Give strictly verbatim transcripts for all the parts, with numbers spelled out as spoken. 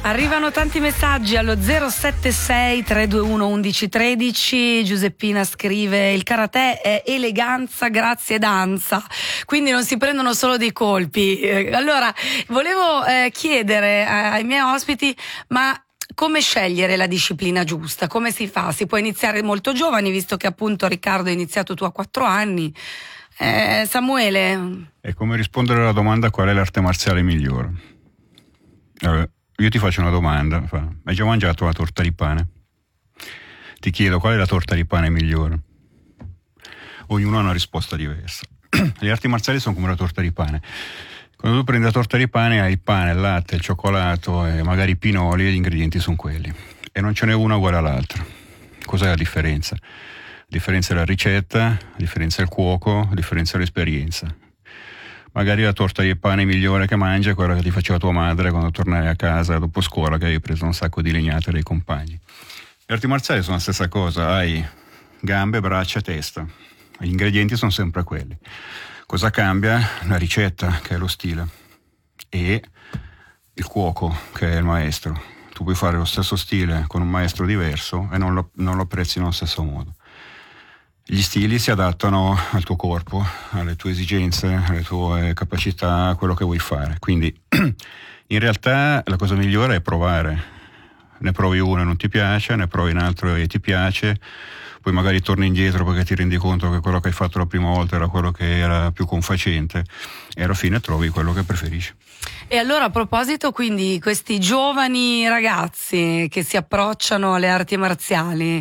Arrivano tanti messaggi allo zero sette sei tre due uno uno uno uno tre zero. Giuseppina scrive: il karate è eleganza, grazia e danza, quindi non si prendono solo dei colpi. Allora volevo eh, chiedere ai miei ospiti, ma come scegliere la disciplina giusta? Come si fa? Si può iniziare molto giovani, visto che appunto Riccardo hai iniziato tu a quattro anni. eh, Samuele? È come rispondere alla domanda: qual è l'arte marziale migliore? Allora, io ti faccio una domanda: hai già mangiato la torta di pane? Ti chiedo: qual è la torta di pane migliore? Ognuno ha una risposta diversa. Le arti marziali sono come la torta di pane. Quando tu prendi la torta di pane hai il pane, il latte, il cioccolato e magari i pinoli, e gli ingredienti sono quelli. E non ce n'è una uguale all'altra. Cos'è la differenza? La differenza è la ricetta, la differenza è il cuoco, la differenza è l'esperienza. Magari la torta di pane migliore che mangi è quella che ti faceva tua madre quando tornavi a casa dopo scuola, che hai preso un sacco di legnate dai compagni. Le arti marziali sono la stessa cosa: hai gambe, braccia, testa. Gli ingredienti sono sempre quelli. Cosa cambia? La ricetta, che è lo stile, e il cuoco, che è il maestro. Tu puoi fare lo stesso stile con un maestro diverso e non lo, non lo apprezzi nello stesso modo. Gli stili si adattano al tuo corpo, alle tue esigenze, alle tue capacità, a quello che vuoi fare. Quindi in realtà la cosa migliore è provare. Ne provi uno e non ti piace, ne provi un altro e ti piace, poi magari torni indietro perché ti rendi conto che quello che hai fatto la prima volta era quello che era più confacente, e alla fine trovi quello che preferisci. E allora, a proposito, quindi, questi giovani ragazzi che si approcciano alle arti marziali,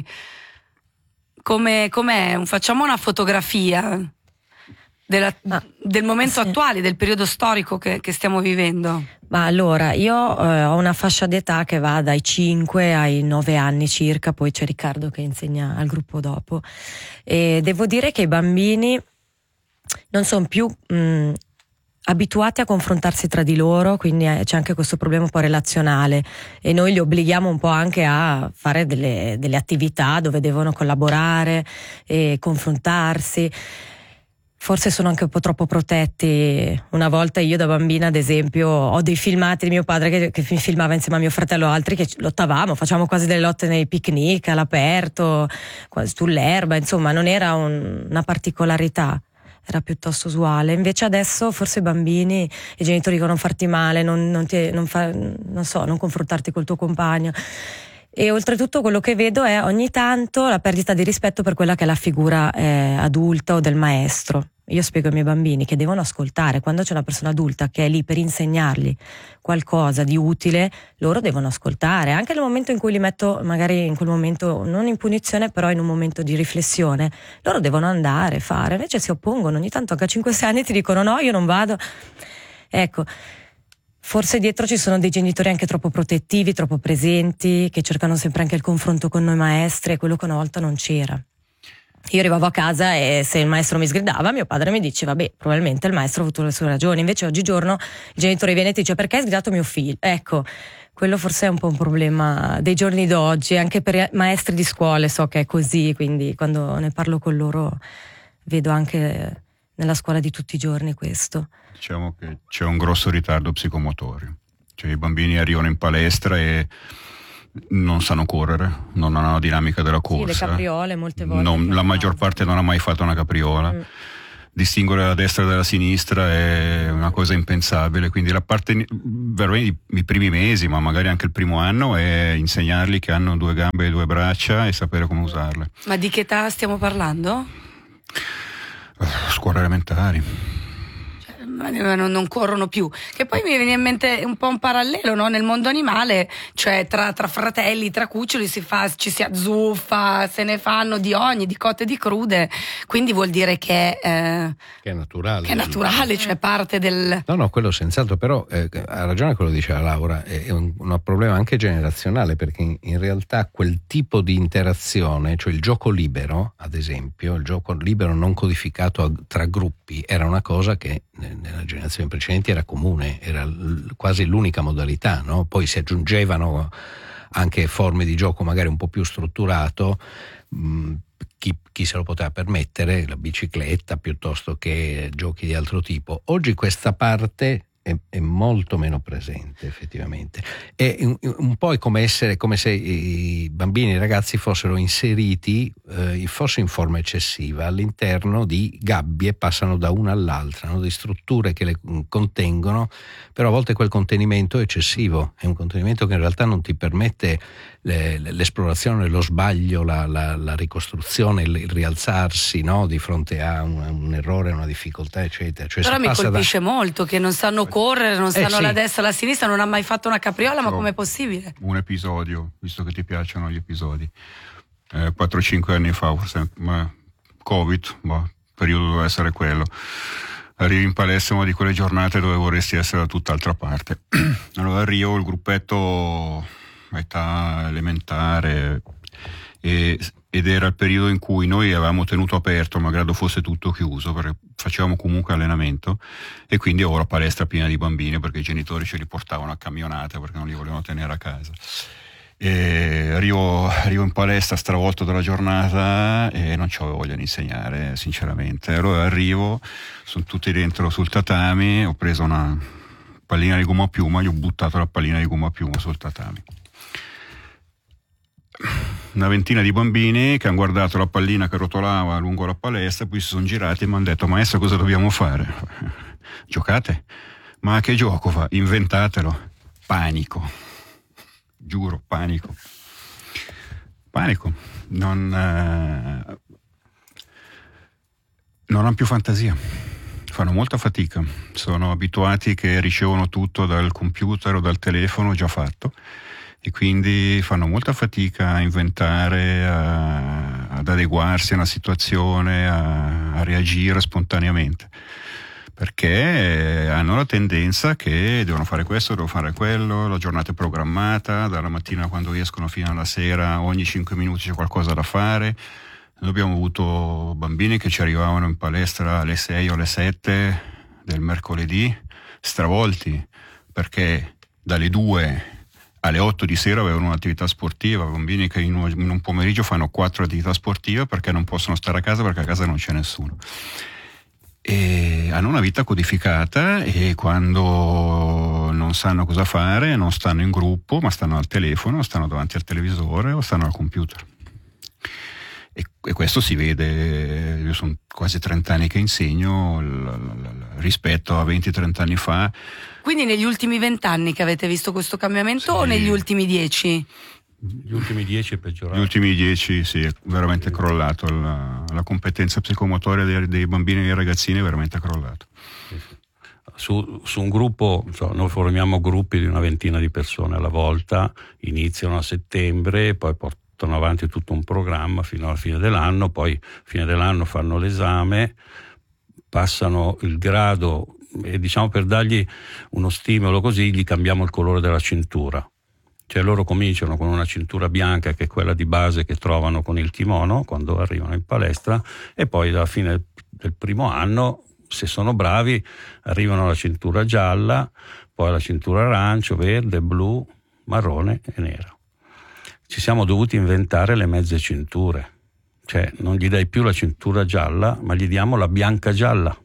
come com'è? Facciamo una fotografia della, ah, del momento sì. attuale, del periodo storico che, che stiamo vivendo. Ma allora, io eh, ho una fascia d'età che va dai cinque ai nove anni circa, poi c'è Riccardo che insegna al gruppo dopo, e devo dire che i bambini non sono più mh, abituati a confrontarsi tra di loro, quindi eh, c'è anche questo problema un po' relazionale, e noi li obblighiamo un po' anche a fare delle, delle attività dove devono collaborare e confrontarsi. Forse sono anche un po' troppo protetti. Una volta io da bambina, ad esempio, ho dei filmati di mio padre che, che mi filmava insieme a mio fratello, altri che lottavamo, facciamo quasi delle lotte nei picnic all'aperto, sull'erba, insomma non era un, una particolarità, era piuttosto usuale. Invece adesso forse i bambini, i genitori dicono: non farti male, non, non, ti, non, fa, non so, non confrontarti col tuo compagno. E oltretutto quello che vedo è ogni tanto la perdita di rispetto per quella che è la figura eh, adulta o del maestro. Io spiego ai miei bambini che devono ascoltare. Quando c'è una persona adulta che è lì per insegnargli qualcosa di utile, loro devono ascoltare, anche nel momento in cui li metto magari in quel momento non in punizione, però in un momento di riflessione, loro devono andare, fare. Invece si oppongono, ogni tanto anche a cinque sei anni ti dicono: no, io non vado. Ecco, forse dietro ci sono dei genitori anche troppo protettivi, troppo presenti, che cercano sempre anche il confronto con noi maestri, e quello che una volta non c'era. Io arrivavo a casa e se il maestro mi sgridava, mio padre mi diceva: beh, probabilmente il maestro ha avuto le sue ragioni. Invece oggigiorno il genitore viene e ti dice: perché hai sgridato mio figlio? Ecco, quello forse è un po' un problema dei giorni d'oggi, anche per maestri di scuole so che è così, quindi quando ne parlo con loro vedo anche nella scuola di tutti i giorni questo. Diciamo che c'è un grosso ritardo psicomotorio, cioè i bambini arrivano in palestra e non sanno correre, non hanno la dinamica della corsa. Sì, le capriole molte volte. Non, la maggior parte non ha mai fatto una capriola. Mm. Distinguere la destra dalla sinistra è una cosa impensabile, quindi la parte, veramente i primi mesi, ma magari anche il primo anno, è insegnargli che hanno due gambe e due braccia e sapere come usarle. Ma di che età stiamo parlando? Scuole elementari. Non, non corrono più, che poi mi viene in mente un po' un parallelo, no? Nel mondo animale, cioè tra, tra fratelli, tra cuccioli si fa, ci si azzuffa, se ne fanno di ogni, di cotte e di crude, quindi vuol dire che, eh, che è naturale, che è naturale, cioè parte del... No, no, quello senz'altro, però eh, ha ragione quello che diceva Laura, è un, un problema anche generazionale, perché in, in realtà quel tipo di interazione, cioè il gioco libero, ad esempio, il gioco libero non codificato tra gruppi, era una cosa che nella generazione precedente era comune, era l- quasi l'unica modalità, no? Poi si aggiungevano anche forme di gioco magari un po' più strutturato, mh, chi, chi se lo poteva permettere, la bicicletta piuttosto che giochi di altro tipo. Oggi questa parte è, è molto meno presente effettivamente. È un, un po' è come essere come se i bambini e i ragazzi fossero inseriti eh, forse in forma eccessiva all'interno di gabbie, passano da una all'altra, no? Di strutture che le contengono, però a volte quel contenimento è eccessivo, è un contenimento che in realtà non ti permette le, l'esplorazione, lo sbaglio, la, la, la ricostruzione, il, il rialzarsi, no? Di fronte a un, un errore, una difficoltà eccetera. Cioè, però mi colpisce da... molto che non sanno correre, non sanno eh, sì. alla destra, alla sinistra, non ha mai fatto una capriola, ma com'è possibile? Un episodio, visto che ti piacciono gli episodi, eh, quattro cinque anni fa, forse, ma Covid, ma periodo doveva essere quello. Arrivi in palestra, una di quelle giornate dove vorresti essere da tutt'altra parte. Allora arrivo, il gruppetto età elementare, e, ed era il periodo in cui noi avevamo tenuto aperto, malgrado fosse tutto chiuso, perché facevamo comunque allenamento, e quindi avevo la palestra piena di bambini perché i genitori ce li portavano a camionate perché non li volevano tenere a casa. E arrivo, arrivo in palestra stravolto dalla giornata e non c'avevo voglia di insegnare, sinceramente. Allora arrivo, sono tutti dentro sul tatami, ho preso una pallina di gomma a piuma, gli ho buttato la pallina di gomma a piuma sul tatami. Una ventina di bambini che hanno guardato la pallina che rotolava lungo la palestra, poi si sono girati e mi hanno detto: maestro, cosa dobbiamo fare? Giocate? Ma che gioco fa? Inventatelo. Panico. Giuro, panico. Panico. Non, eh, non hanno più fantasia. Fanno molta fatica. Sono abituati che ricevono tutto dal computer o dal telefono già fatto, e quindi fanno molta fatica a inventare, a, ad adeguarsi a una situazione, a, a reagire spontaneamente, perché hanno la tendenza che devono fare questo, devono fare quello, la giornata è programmata, dalla mattina quando escono fino alla sera ogni cinque minuti c'è qualcosa da fare. Noi abbiamo avuto bambini che ci arrivavano in palestra alle sei o alle sette del mercoledì stravolti, perché dalle due alle otto di sera avevano un'attività sportiva, bambini che in un pomeriggio fanno quattro attività sportive perché non possono stare a casa perché a casa non c'è nessuno. E hanno una vita codificata, e quando non sanno cosa fare non stanno in gruppo, ma stanno al telefono, stanno davanti al televisore o stanno al computer. E, e questo si vede. Io sono quasi trenta anni che insegno, l, l, l, rispetto a venti trenta anni fa. Quindi negli ultimi vent'anni che avete visto questo cambiamento, sì, o negli ultimi dieci? Gli ultimi dieci è peggiorato. Gli ultimi dieci sì, è veramente crollato. La, la competenza psicomotoria dei, dei bambini e dei ragazzini è veramente crollato. Su, su un gruppo, cioè, noi formiamo gruppi di una ventina di persone alla volta, iniziano a settembre, poi portano avanti tutto un programma fino alla fine dell'anno, poi fine dell'anno fanno l'esame, passano il grado, e diciamo, per dargli uno stimolo così gli cambiamo il colore della cintura. Cioè loro cominciano con una cintura bianca, che è quella di base che trovano con il kimono quando arrivano in palestra, e poi alla fine del primo anno, se sono bravi, arrivano alla cintura gialla, poi alla cintura arancio, verde, blu, marrone e nera. Ci siamo dovuti inventare le mezze cinture, cioè non gli dai più la cintura gialla, ma gli diamo la bianca gialla,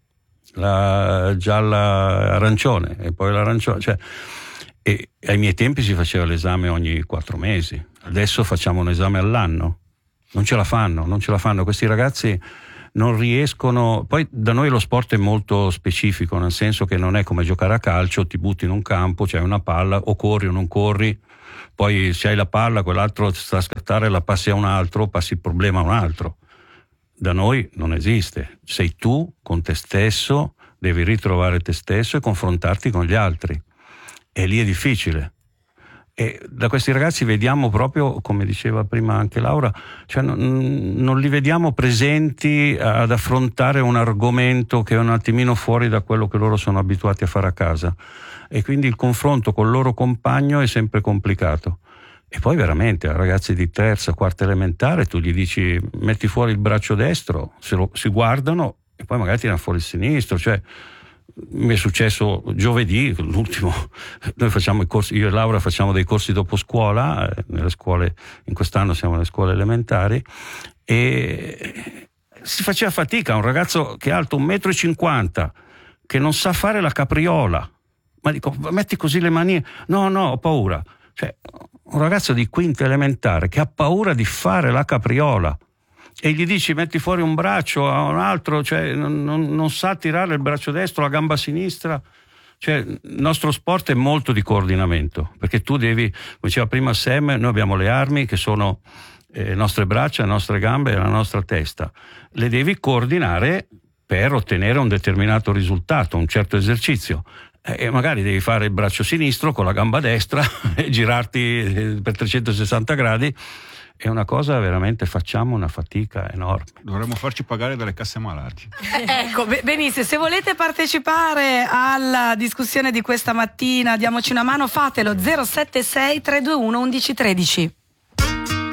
la gialla arancione e poi l'arancione, cioè. E ai miei tempi si faceva l'esame ogni quattro mesi, adesso facciamo un esame all'anno. Non ce la fanno, non ce la fanno. Questi ragazzi non riescono. Poi da noi lo sport è molto specifico, nel senso che non è come giocare a calcio, ti butti in un campo, c'hai una palla, o corri o non corri, poi se hai la palla, quell'altro sta a scattare, la passi a un altro, passi il problema a un altro. Da noi non esiste. Sei tu con te stesso, devi ritrovare te stesso e confrontarti con gli altri. E lì è difficile. E da questi ragazzi vediamo proprio, come diceva prima anche Laura, cioè non, non li vediamo presenti ad affrontare un argomento che è un attimino fuori da quello che loro sono abituati a fare a casa, e quindi il confronto col loro compagno è sempre complicato. E poi veramente a ragazzi di terza, quarta elementare tu gli dici metti fuori il braccio destro, se lo, si guardano e poi magari tirano fuori il sinistro, cioè. Mi è successo giovedì, l'ultimo, noi facciamo i corsi, io e Laura facciamo dei corsi dopo scuola, eh, nelle scuole, in quest'anno siamo nelle scuole elementari, e si faceva fatica, un ragazzo che è alto un metro e cinquanta, che non sa fare la capriola, ma dico, metti così le mani, no no ho paura, cioè un ragazzo di quinta elementare che ha paura di fare la capriola e gli dici metti fuori un braccio a un altro, cioè non, non, non sa tirare il braccio destro, la gamba sinistra. Cioè, il nostro sport è molto di coordinamento, perché tu devi, come diceva prima Sam, noi abbiamo le armi che sono eh, le nostre braccia, le nostre gambe e la nostra testa, le devi coordinare per ottenere un determinato risultato, un certo esercizio. E magari devi fare il braccio sinistro con la gamba destra e girarti per trecentosessanta gradi. È una cosa veramente, facciamo una fatica enorme. Dovremmo farci pagare dalle casse malati. Eh, ecco, benissimo, se volete partecipare alla discussione di questa mattina, diamoci una mano, fatelo zero sette sei tre due uno uno uno tre zero.